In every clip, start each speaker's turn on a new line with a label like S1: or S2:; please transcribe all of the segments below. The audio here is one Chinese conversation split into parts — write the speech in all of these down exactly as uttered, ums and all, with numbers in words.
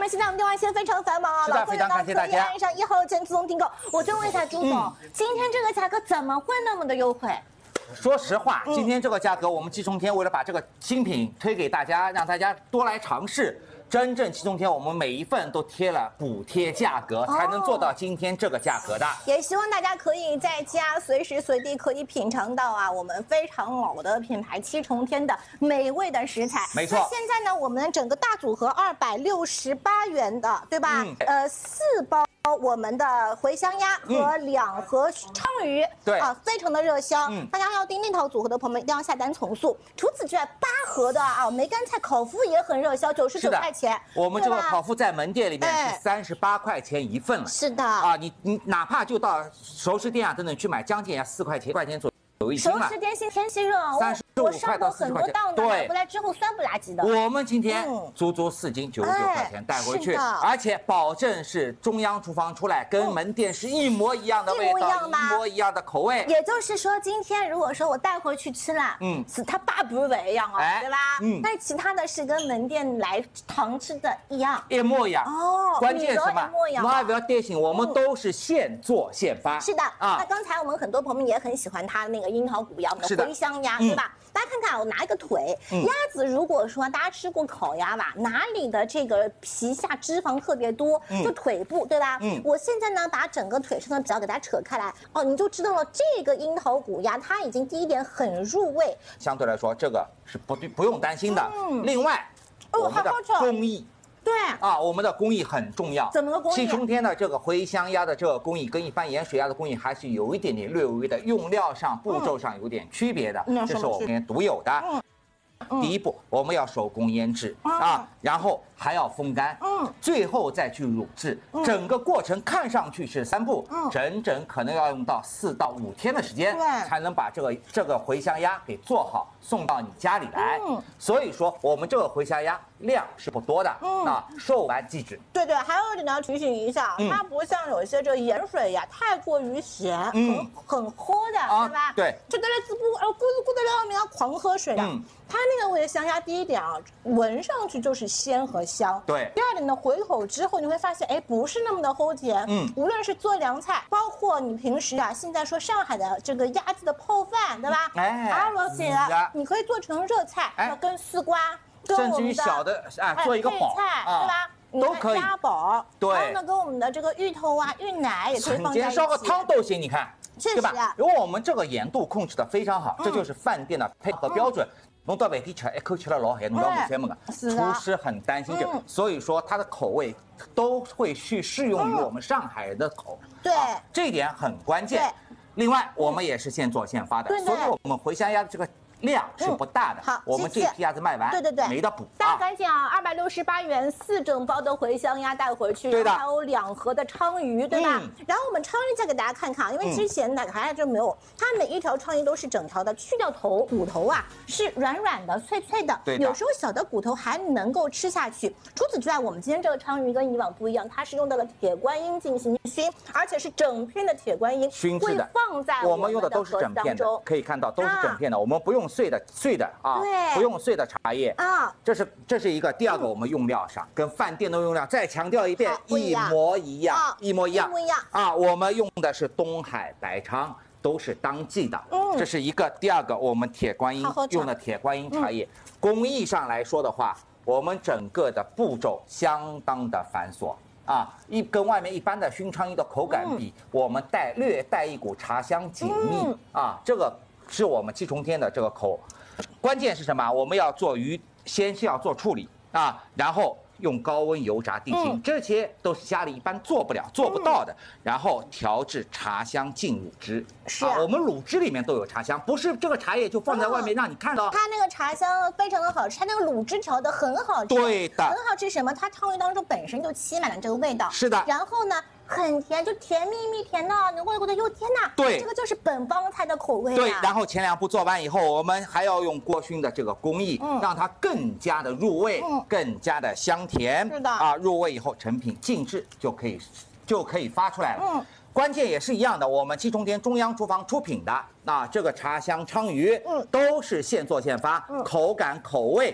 S1: 们现在我们电话线非常繁忙啊，老贵人呢可以按上一号键自动订购。我就问一下朱总，嗯、今天这个价格怎么会那么的优惠？
S2: 说实话，
S1: 嗯、
S2: 今天这个价格，我们季冲天为了把这个新品推给大家，让大家多来尝试。真正季冲天，我们每一份都贴了补贴价格，哦、才能做到今天这个价格的。
S1: 也希望大家可以在家随时随地可以品尝到啊，我们非常老的品牌七重天的美味的食材。
S2: 没错。
S1: 那现在呢，我们整个大组合二百六十八元的，对吧？嗯、呃，四包。 我们的茴香鸭和两盒鲳鱼，嗯、
S2: 对
S1: 啊，非常的热销。嗯，大家要订那套组合的朋友们一定要下单从速。除此之外，八盒的啊梅干菜烤麸也很热销，九十九块钱。
S2: 我们这个烤麸在门店里面是三十八块钱一份了。
S1: 是的
S2: 啊，你你哪怕就到熟食店啊等等去买，将近要四块钱块钱左右。 有一斤了，
S1: 熟食店现天气热，
S2: 三十五块到四十块钱，
S1: 对，买回来之后酸不拉几的。
S2: 我们今天足足四斤九十九块钱带回去，而且保证是中央厨房出来，跟门店是一模一样的味道，一模一样的口味。
S1: 也就是说，今天如果说我带回去吃了，嗯，是它爸不是一样哦，对吧？嗯，但是其他的是跟门店来堂吃的一样，
S2: 一模一样。
S1: 哦，
S2: 关键是什么？你还不要担心，我们都是现做现发。
S1: 是的啊。那刚才我们很多朋友们也很喜欢它那个。 樱桃骨鸭，我们的茴香鸭，对吧？大家看看，我拿一个腿，鸭子如果说大家吃过烤鸭吧，哪里的这个皮下脂肪特别多，就腿部，对吧？嗯，我现在呢把整个腿上的皮给大家扯开来，哦，你就知道了，这个樱桃骨鸭它已经第一点很入味，
S2: 相对来说这个是不不用担心的。嗯，另外，我们的工艺。
S1: 对
S2: 啊，我们的工艺很重要。
S1: 怎么个工艺？
S2: 七重天的这个茴香鸭的这个工艺跟一般盐水鸭的工艺还是有一点点略微的用料上、步骤上有点区别的，嗯、这是我们独有的。嗯嗯、第一步，我们要手工腌制、嗯、啊，然后还要风干，嗯，最后再去乳制。嗯、整个过程看上去是三步，嗯，整整可能要用到四到五天的时间，对，才能把这个这个茴香鸭给做好。 送到你家里来，嗯，所以说我们这个茴香鸭量是不多的，嗯，啊，售完即止。
S1: 对对，还有一点要提醒一下，嗯、它不像有一些这个盐水鸭太过于咸，嗯，很很齁的，啊、对吧？
S2: 对，
S1: 就在那滋不，呃，咕噜咕的在外面要狂喝水的。嗯，它那个茴香鸭，第一点啊，闻上去就是鲜和香，
S2: 对。
S1: 第二点呢，回口之后你会发现，哎，不是那么的齁甜，嗯，无论是做凉菜，包括你平时啊，现在说上海的这个鸭子的泡饭，对吧？哎，阿罗西的。 你可以做成热菜，哎，跟丝瓜，
S2: 甚至于小的啊，做一个煲
S1: 菜，对吧？
S2: 都可以
S1: 鸭煲，
S2: 对。
S1: 然后呢，跟我们的这个芋头啊、芋奶也可以放在一起。
S2: 烧个汤都行，你看，
S1: 确实，
S2: 对吧？如果我们这个盐度控制的非常好，这就是饭店的配合标准。侬到饭店吃，一口吃了老咸，侬要问三问个，厨师很担心这，所以说它的口味都会去适用于我们上海人的口，
S1: 对，
S2: 这一点很关键。另外，我们也是现做现发的，所以我们茴香鸭的这个。 量是不大的，
S1: 好，
S2: 我们这批鸭子卖完，
S1: 对对对，
S2: 没得补。
S1: 大家赶紧啊，二百六十八元四整包的茴香鸭带回去，
S2: 对的，
S1: 还有两盒的鲳鱼，对吧？然后我们鲳鱼再给大家看看啊，因为之前呢还真没有，它每一条鲳鱼都是整条的，去掉头骨头啊是软软的、脆脆的，
S2: 对，
S1: 有时候小的骨头还能够吃下去。除此之外，我们今天这个鲳鱼跟以往不一样，它是用到了铁观音进行熏，而且是整片的铁观音
S2: 熏制的，
S1: 会放在
S2: 我们用的都是整片的，可以看到都是整片的，我们不用碎的碎的。 啊，不用碎的茶叶啊，这是这是一个第二个我们用料上跟饭店的用料再强调一遍，一模一样，一模一样，
S1: 一模一样
S2: 啊，我们用的是东海白鲳，都是当季的，嗯，这是一个第二个我们铁观音用的铁观音茶叶，工艺上来说的话，我们整个的步骤相当的繁琐。 啊，一跟外面一般的熏鲳鱼的口感比，嗯、我们带略带一股茶香紧密、嗯、啊，这个是我们七重天的这个口。关键是什么？我们要做鱼，先是要做处理啊，然后用高温油炸定型，嗯、这些都是家里一般做不了、做不到的。嗯、然后调制茶香进乳汁，
S1: 是啊，
S2: 啊我们乳汁里面都有茶香，不是这个茶叶就放在外面让你看到。
S1: 它那个茶香非常的好吃，它那个乳汁调的很好吃，
S2: 对的，
S1: 很好吃。什么？它鲳鱼当中本身就吸满了这个味道，
S2: 是的。
S1: 然后呢？ 很甜，就甜蜜蜜甜的，你会觉得哟天哪！
S2: 对，
S1: 这个就是本帮菜的口味、啊。
S2: 对，然后前两步做完以后，我们还要用锅熏的这个工艺，嗯、让它更加的入味，嗯、更加的香甜。
S1: 是的
S2: 啊，入味以后成品静置就可以就可以发出来了。嗯，关键也是一样的，我们七重天中央厨房出品的，那这个茶香鲳鱼，嗯，都是现做现发，嗯、口感口味。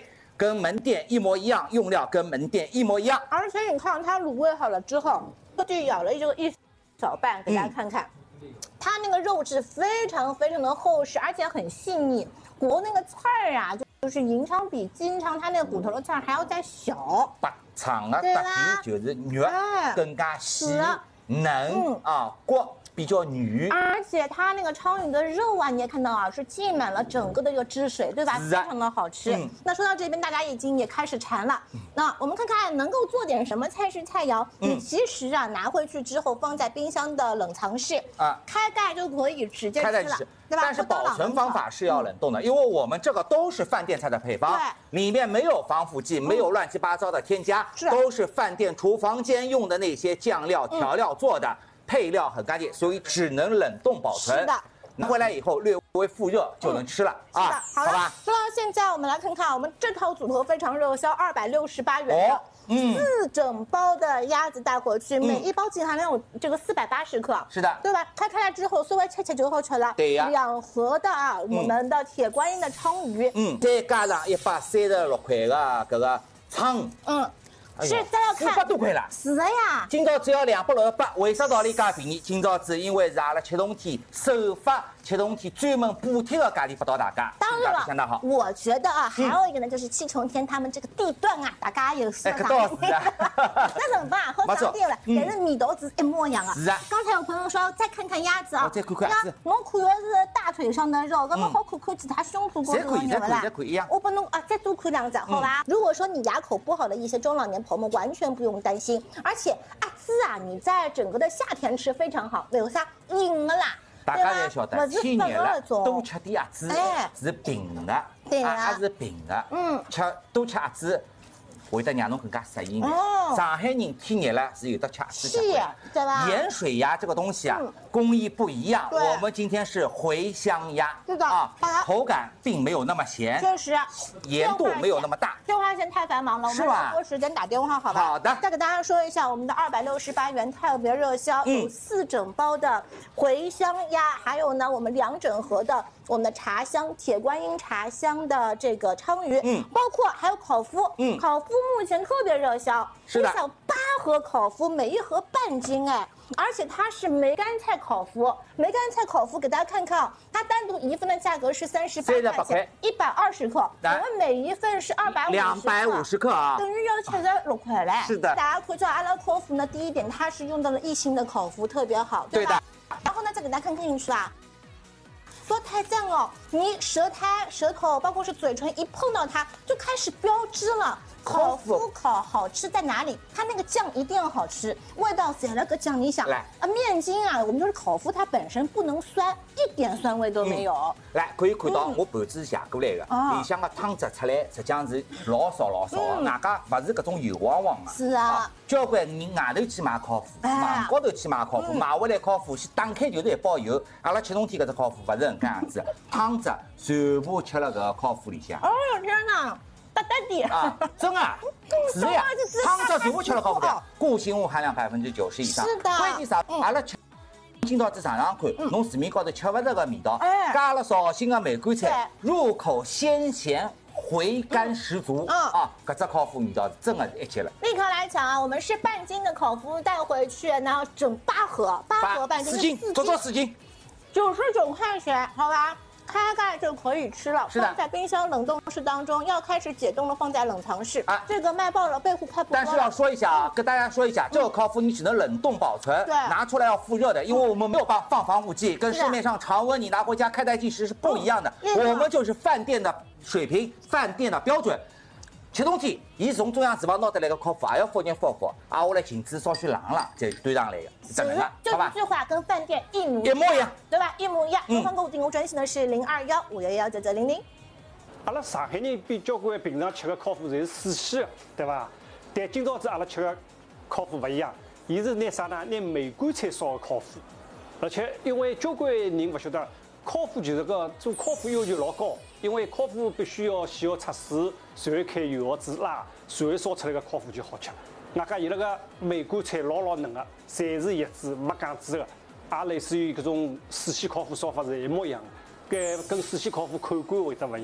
S2: 跟门店一模一样，用料跟门店一模一样。
S1: 而且你看它卤味好了之后，特地舀了一个一小半给大家看看，嗯、它那个肉质非常非常的厚实，而且很细腻。裹那个刺儿啊，就就是银肠比金肠它那个骨头的刺儿还要再小。
S2: 白肠的特点就是肉更加细、嫩啊，骨比较软。
S1: 而且它那个鲳鱼的肉啊，你也看到啊，是浸满了整个的一个汁水，对吧？非常的好吃。嗯、那说到这边，大家已经也开始馋了。嗯、那我们看看能够做点什么菜式菜肴。嗯、你其实啊，拿回去之后放在冰箱的冷藏室啊，开盖就可以直接吃了。对吧？
S2: 但是保存方法是要冷冻的，因为我们这个都是饭店菜的配方，里面没有防腐剂，没有乱七八糟的添加，都是饭店厨房间用的那些酱料调料做的，配料很干净，所以只能冷冻保存。
S1: 是的。
S2: 拿回来以后略微复热就能吃了、
S1: 嗯、
S2: 啊，
S1: 好吧？说到现在，我们来看看我们这套组合非常热销，二百六十八元的。哦嗯，四整包的鸭子带回去，嗯、每一包净含量有这个四百八十克，
S2: 是的，
S1: 对吧？开开来之后，稍微切切就好吃了。
S2: 对呀，
S1: 两盒的啊，嗯、我们的铁观音的鲳鱼，
S2: 嗯，再加上一百三十六块的这个鲳，嗯。
S1: 是，再要看
S2: 四百多块了，
S1: 是的呀。
S2: 今朝只要两百六十八，为啥道理介便宜？今朝只因为是阿拉七同天首发七同天专门补贴的价钿发到大家，
S1: 当然了，
S2: 相当好。
S1: 我觉得啊，还有一个呢，就是七重天他们这个地段啊，大家有说
S2: 啥？那
S1: 怎么办？和商店了，但是味道是一模一样的。
S2: 是啊。
S1: 刚才有朋友说再看看鸭子啊，
S2: 再看看鸭子。
S1: 我看的是大腿上的肉，那么好看看其他胸脯高头的肉啦。
S2: 再可以一样。
S1: 我帮侬啊，再多看两张，好吧？如果说你牙口不好的一些中老年朋友们，完全不。不用担心，而且鸭子啊，你在整个的夏天吃非常好，为啥？硬的啦，
S2: 大家也晓得，天热了多吃点鸭子，哎，是平的，
S1: 对
S2: 啊，是平的，嗯，吃多吃鸭子会得让侬更加适应。哦，上海人天热了是有得吃鸭子习惯，
S1: 对吧？
S2: 盐水鸭这个东西啊，工艺不一样，我们今天是茴香鸭，
S1: 对的
S2: 啊，口感并没有那么咸，
S1: 确实，
S2: 盐度没有那么大。
S1: 电话线太繁忙了，我们多时间打电话，好吧？
S2: 好的。
S1: 再给大家说一下，我们的二百六十八元特别热销，有四整包的茴香鸭，还有呢，我们两整盒的我们的茶香铁观音茶香的这个鲳鱼，嗯，包括还有烤麸，嗯，烤麸目前特别热销，
S2: 是的，
S1: 你想八盒烤麸，每一盒半斤哎。而且它是梅干菜烤麸，梅干菜烤麸给大家看看啊，它单独一份的价格是三十八块钱，一百二十克，我们每一份是二百五十克，
S2: 两百五十克啊，
S1: 等于要七十六块嘞。
S2: 是的，
S1: 大家可以知道阿拉烤麸呢，第一点它是用到了一星的烤麸，特别好，对吧？对的。然后呢，再给大家看看进去啊。说太赞哦！你舌苔、舌头，包括是嘴唇，一碰到它就开始飙汁了。烤麸烤好吃在哪里？它那个酱一定要好吃，味道在那个酱里想。来啊，面筋啊，我们就是烤麸，它本身不能酸，一点酸味都没有。嗯、
S2: 来，可以看到我盘子下过来的，里向的汤汁出来，实际上是老少老少的，外加不是搿种油汪汪的。
S1: 是啊，
S2: 交关人外头去买烤麸，网高头去买烤麸，买回来烤麸先打开就是一包油。阿拉七冬天搿只烤麸不是搿样子，汤汁全部吃了搿个烤麸里向。
S1: 哦哟天哪！大大的
S2: 啊，真啊，是呀，汤汁全部吃了烤麸的，固形物含量百分之九十以上。
S1: 是的，
S2: 关键啥？阿拉吃今朝子尝尝看，侬市面高头吃不着个味道，加了绍兴的梅干菜，入口鲜咸。回甘十足，嗯啊，搿只烤麸味道是真的是一级了。
S1: 立刻来抢啊！我们是半斤的烤麸带回去，然后整八盒，八盒半斤，
S2: 四斤，足足四斤，
S1: 九十九块钱，好吧？开盖就可以吃了，放在冰箱冷冻室当中，要开始解冻了，放在冷藏室。啊，这个卖爆了，备货快不多了。
S2: 但是要说一下啊，跟大家说一下，这个烤麸你只能冷冻保存，对，拿出来要复热的，因为我们没有放放防腐剂，跟市面上常温你拿回家开袋计时是不一样的。我们就是饭店的水平，饭店的标准。七冬天，伊从中央厨房拿得来个烤麸，也要复热复复，啊，下来芹菜少许冷了再端上来的，是这样的，
S1: 好吧？这句话跟饭店一模
S2: 一模一样，
S1: 对吧？一模一样。东方购物订购专线呢是零二幺五幺幺九九零零。
S3: 阿拉上海人比交关平常吃的烤麸侪是水西的，对吧？但今朝子阿拉吃的烤麸不一样，伊是拿啥呢？拿梅干菜烧的烤麸，而且因为交关人不晓得。烤麸就是个做烤麸要求老高，因为烤麸必须要先要出水，随后开油熬煮辣，随后烧出来个烤麸就好吃。外加伊拉个梅干菜老老嫩个，侪是叶子没讲籽个，也类似于搿种水西烤麸烧法是一模一样的。搿跟水西烤麸口感会得勿一样。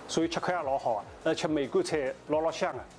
S3: 所以吃口也老好啊，而且美国菜老老香啊。